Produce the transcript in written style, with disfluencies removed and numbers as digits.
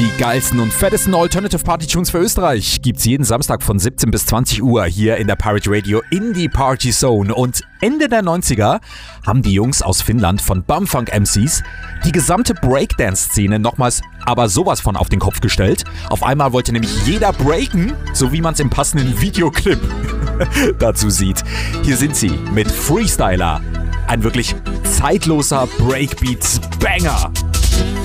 Die geilsten und fettesten Alternative Party Tunes für Österreich gibt's jeden Samstag von 17 bis 20 Uhr hier in der Pirate Radio Indie Party Zone. Und Ende der 90er haben die Jungs aus Finnland von Bumfunk MCs die gesamte Breakdance-Szene nochmals aber sowas von auf den Kopf gestellt. Auf einmal wollte nämlich jeder breaken, so wie man es im passenden Videoclip dazu sieht. Hier sind sie mit Freestyler. Ein wirklich zeitloser Breakbeat-Banger.